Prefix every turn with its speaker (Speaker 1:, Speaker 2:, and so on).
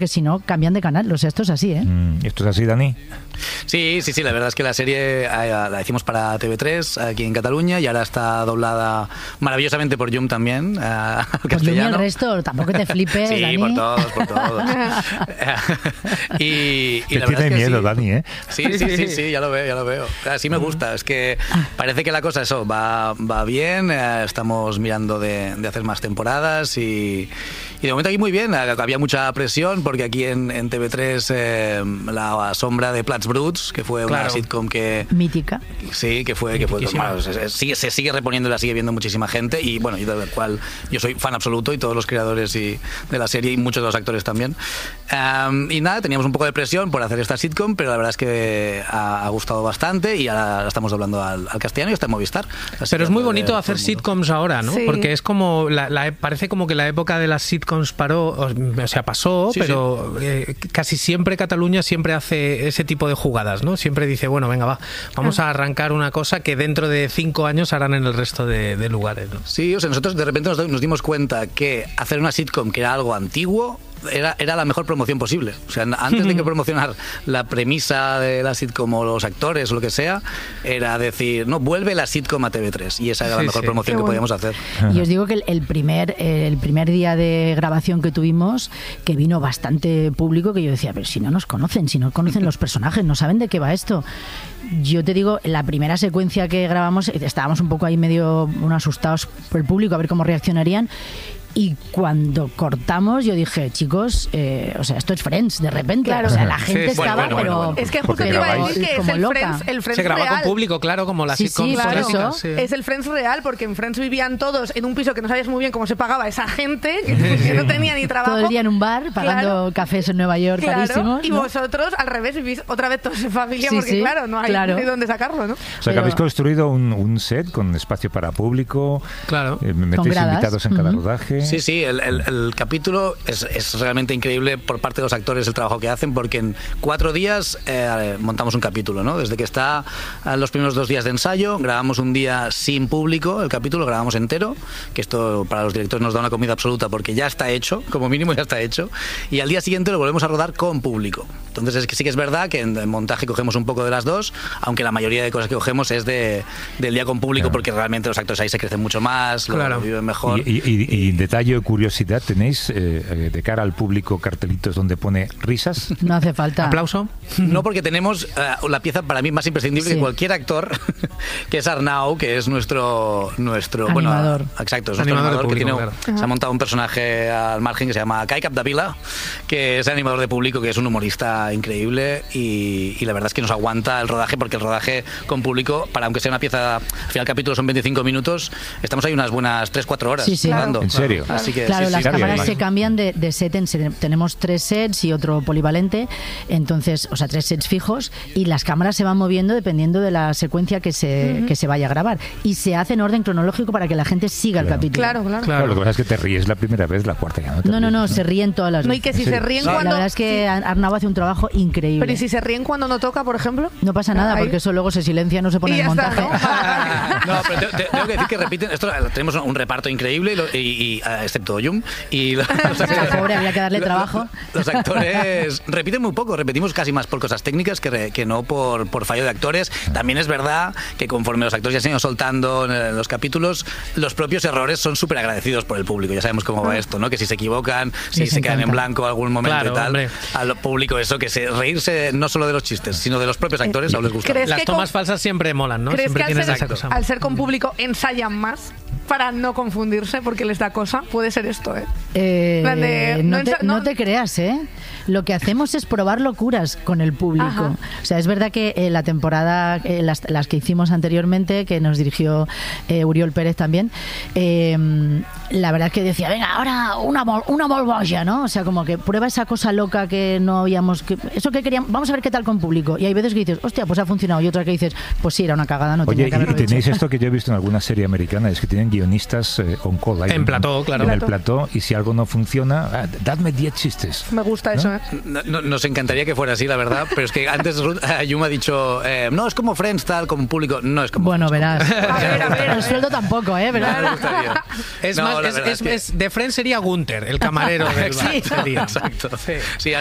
Speaker 1: que si no cambian de canal. O sea, esto es así, ¿eh?
Speaker 2: ¿Esto es así, Dani?
Speaker 3: Sí, la verdad es que la serie la hicimos para TV3 aquí en Cataluña y ahora está doblada maravillosamente por Yum también, al castellano.
Speaker 1: Y el resto, tampoco te flipes,
Speaker 3: sí,
Speaker 1: Dani.
Speaker 3: por todos. y
Speaker 2: te
Speaker 3: la verdad
Speaker 2: tiene
Speaker 3: es que
Speaker 2: miedo,
Speaker 3: sí.
Speaker 2: Dani, ¿eh?
Speaker 3: Sí, ya lo veo. Así me gusta, es que parece que la cosa va bien, estamos mirando de hacer más temporadas y de momento aquí muy bien. Había mucha presión porque aquí en TV3 La sombra de Plats Bruts, que fue una sitcom que...
Speaker 1: mítica.
Speaker 3: Sí, que fue bueno, se sigue reponiendo y la sigue viendo muchísima gente y bueno, y de la cual yo soy fan absoluto y todos los creadores de la serie y muchos de los actores también. Y nada, teníamos un poco de presión por hacer esta sitcom, pero la verdad es que ha gustado bastante y ahora la estamos doblando al castellano y está en Movistar.
Speaker 4: Pero es muy bonito hacer sitcoms ahora, ¿no?
Speaker 5: Sí.
Speaker 4: Porque es como parece como que la época de las sitcoms pasó, pero casi siempre Cataluña siempre hace ese tipo de jugadas, ¿no? Siempre dice, bueno, venga, vamos a arrancar una cosa que dentro de 5 años harán en el resto de lugares, ¿no?
Speaker 3: Sí, o sea, nosotros de repente nos dimos cuenta que hacer una sitcom que era algo antiguo era la mejor promoción posible. O sea, antes de que promocionar la premisa de la sitcom o los actores o lo que sea, era decir, no, vuelve la sitcom a TV3. Y esa era la mejor promoción que podíamos hacer.
Speaker 1: Y os digo que el primer día de grabación que tuvimos, que vino bastante público, que yo decía, pero si no nos conocen, los personajes, no saben de qué va esto. Yo te digo, en la primera secuencia que grabamos, estábamos un poco ahí medio asustados por el público, a ver cómo reaccionarían. Y cuando cortamos, yo dije, chicos, o sea, esto es Friends, de repente. Claro. O sea, la gente estaba, pero...
Speaker 5: Es que justo te iba a decir que es el Friends
Speaker 4: se graba
Speaker 5: real.
Speaker 4: con público, claro, como la sitcom.
Speaker 1: Sí,
Speaker 5: claro.
Speaker 1: eso.
Speaker 4: Sí.
Speaker 5: Es el Friends real, porque en Friends vivían todos en un piso que no sabías muy bien cómo se pagaba esa gente, que no tenía ni trabajo.
Speaker 1: Todo el día en un bar, pagando cafés en Nueva York carísimos.
Speaker 5: Y vosotros, al revés, vivís otra vez todos en familia, porque claro, no hay dónde sacarlo, ¿no?
Speaker 2: O sea, que habéis construido un set con espacio para público, metéis invitados en cada rodaje.
Speaker 3: Sí, el capítulo es realmente increíble por parte de los actores el trabajo que hacen, porque en 4 días montamos un capítulo, ¿no? Desde que está los primeros 2 días de ensayo, grabamos un día sin público, el capítulo grabamos entero, que esto para los directores nos da una comida absoluta porque ya está hecho, como mínimo ya está hecho, y al día siguiente lo volvemos a rodar con público. Entonces es que sí que es verdad que en montaje cogemos un poco de las dos, aunque la mayoría de cosas que cogemos es del día con público, porque realmente los actores ahí se crecen mucho más, lo viven mejor.
Speaker 2: Y detalle o curiosidad, ¿tenéis de cara al público cartelitos donde pone risas?
Speaker 1: No hace falta.
Speaker 4: ¿Aplauso?
Speaker 3: No, porque tenemos la pieza para mí más imprescindible que cualquier actor, que es Arnau, que es nuestro
Speaker 1: animador.
Speaker 3: Bueno, exacto, es nuestro animador
Speaker 4: público,
Speaker 3: que tiene, se ha montado un personaje al margen que se llama Kai Capdevila, que es el animador de público, que es un humorista increíble y la verdad es que nos aguanta el rodaje, porque el rodaje con público, para aunque sea una pieza, al final el capítulo son 25 minutos, estamos ahí unas buenas 3-4 horas.
Speaker 1: Sí,
Speaker 3: rodando.
Speaker 2: ¿En serio?
Speaker 3: Así que,
Speaker 1: claro, las cámaras
Speaker 2: bien.
Speaker 1: se cambian de set en set. Tenemos 3 sets y otro polivalente, entonces, o sea, 3 sets fijos, y las cámaras se van moviendo dependiendo de la secuencia que se vaya a grabar, y se hace en orden cronológico para que la gente siga el capítulo.
Speaker 5: Claro.
Speaker 2: Lo que pasa es que te ríes la primera vez, la cuarta ya no.
Speaker 1: No, se ríen todas las
Speaker 5: No,
Speaker 1: veces.
Speaker 5: y que si se ríen cuando...
Speaker 1: La verdad es que Arnau hace un trabajo increíble.
Speaker 5: Pero ¿y si se ríen cuando no toca, por ejemplo?
Speaker 1: No pasa nada, porque eso luego se silencia, no se pone
Speaker 5: Y
Speaker 1: en
Speaker 5: ya
Speaker 1: montaje.
Speaker 5: está, ¿no?
Speaker 3: No, pero tengo que decir que repiten, esto tenemos un reparto increíble y excepto Yum, y los
Speaker 1: Pobre, había que darle trabajo.
Speaker 3: Los actores repiten muy poco, repetimos casi más por cosas técnicas que no por fallo de actores. También es verdad que conforme los actores ya se han ido soltando en los capítulos, los propios errores son súper agradecidos por el público. Ya sabemos cómo va esto, ¿no? Que si se equivocan, si se quedan en blanco algún momento y tal,
Speaker 4: hombre.
Speaker 3: al público eso, que reírse no solo de los chistes, sino de los propios actores, aún les gusta.
Speaker 4: Las tomas falsas siempre molan, ¿no?
Speaker 5: ¿Crees
Speaker 4: Siempre
Speaker 5: que
Speaker 4: tienes esa cosa.
Speaker 5: al ser con público ensayan más para no confundirse porque les da cosa? Puede ser esto,
Speaker 1: No te creas, Lo que hacemos es probar locuras con el público.
Speaker 5: Ajá.
Speaker 1: O sea, es verdad que la temporada, las que hicimos anteriormente, que nos dirigió Uriol Pérez también, la verdad es que decía, venga, ahora una molbolla, ¿no? O sea, como que prueba esa cosa loca que no habíamos... eso que queríamos, vamos a ver qué tal con público. Y hay veces que dices, hostia, pues ha funcionado. Y otra que dices, pues sí, era una cagada, no tenía que haberlo hecho.
Speaker 2: Tenéis esto que yo he visto en alguna serie americana, es que tienen guionistas on call.
Speaker 4: En plató, claro.
Speaker 2: En el plató, y si algo no funciona, dadme 10 chistes.
Speaker 5: Me gusta eso,
Speaker 3: Nos encantaría que fuera así, la verdad, pero es que antes Yuma ha dicho, no, es como Friends, tal, como un público. No es como
Speaker 1: Bueno,
Speaker 3: Friends,
Speaker 1: verás.
Speaker 5: A ver.
Speaker 1: El sueldo tampoco, ¿verdad?
Speaker 3: Me gustaría.
Speaker 4: Es
Speaker 3: No,
Speaker 4: más de Friends sería Gunther, el camarero del bar.
Speaker 3: Exacto. Sí,